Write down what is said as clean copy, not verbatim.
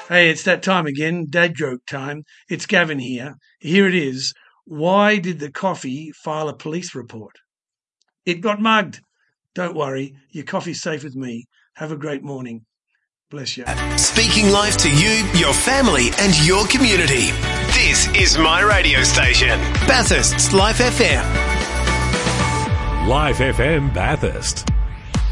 Hey, it's that time again, dad joke time. It's Gavin here. Here it is. Why did the coffee file a police report? It got mugged. Don't worry, your coffee's safe with me. Have a great morning. Bless you. Speaking life to you, your family and your community. This is my radio station, Bathurst's Life FM. Life FM Bathurst.